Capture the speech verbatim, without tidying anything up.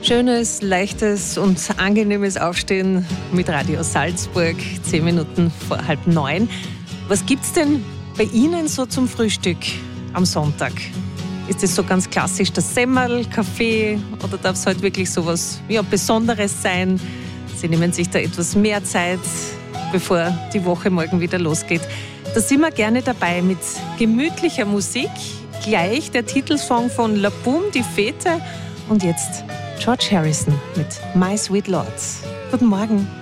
Schönes, leichtes und angenehmes Aufstehen mit Radio Salzburg, zehn Minuten vor halb neun. Was gibt's denn bei Ihnen so zum Frühstück am Sonntag? Ist es so ganz klassisch das Semmerl, Kaffee oder darf es halt wirklich so was ja, Besonderes sein? Sie nehmen sich da etwas mehr Zeit, bevor die Woche morgen wieder losgeht. Da sind wir gerne dabei mit gemütlicher Musik. Gleich der Titelsong von La Boum, die Fete. Und jetzt George Harrison mit My Sweet Lord. Guten Morgen.